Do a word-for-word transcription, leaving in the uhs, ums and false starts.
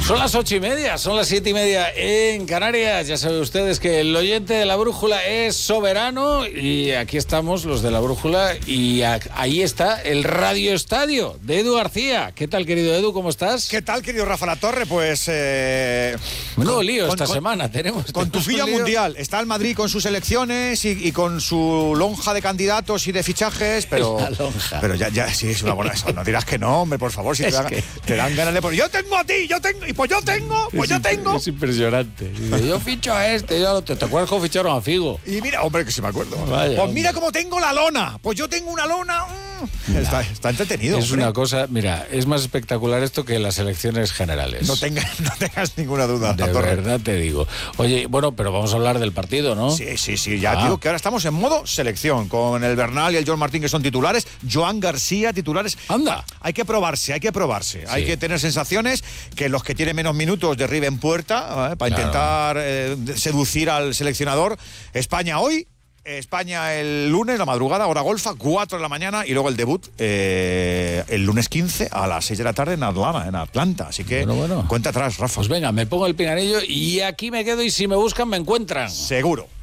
Son las ocho y media, son las siete y media en Canarias. Ya saben ustedes que el oyente de La Brújula es soberano y aquí estamos los de La Brújula y a, ahí está el Radio Estadio de Edu García. ¿Qué tal, querido Edu? ¿Cómo estás? ¿Qué tal, querido Rafa Latorre? Pues... Eh, Menudo lío con, esta con, semana tenemos. Con tu filla mundial. Está el Madrid con sus elecciones y, y con su lonja de candidatos y de fichajes, pero... La lonja. Pero ya, ya, sí, es una buena... Eso, no dirás que no, hombre, por favor, si te dan, que... te dan ganas de... Pues yo tengo a ti, yo tengo... Y pues yo tengo, pues es yo tengo... Es impresionante. Dice, yo ficho a este, yo te, ¿te acuerdas cómo ficharon a Figo? Y mira, hombre, que sí me acuerdo. Vaya, pues mira cómo tengo la lona. Pues yo tengo una lona... Mm. Está, está entretenido. Es hombre. una cosa, mira, es más espectacular esto que las elecciones generales. No tengas, no tengas ninguna duda. De verdad te digo. Oye, bueno, pero vamos a hablar del partido, ¿no? Sí, sí, sí. Ya ah. digo que ahora estamos en modo selección, con el Bernal y el Joan Martín que son titulares, Joan García titulares. Anda. Hay que probarse, hay que probarse. Sí. Hay que tener sensaciones que los que tienen menos minutos derriben puerta ¿eh? para claro. intentar eh, seducir al seleccionador. España hoy. España el lunes, la madrugada, hora golfa, cuatro de la mañana, y luego el debut eh, el lunes quince a las seis de la tarde en Atlanta, en Atlanta. Así que bueno, bueno. cuenta atrás, Rafa. Pues venga, me pongo el pinganillo y aquí me quedo y si me buscan me encuentran. Seguro.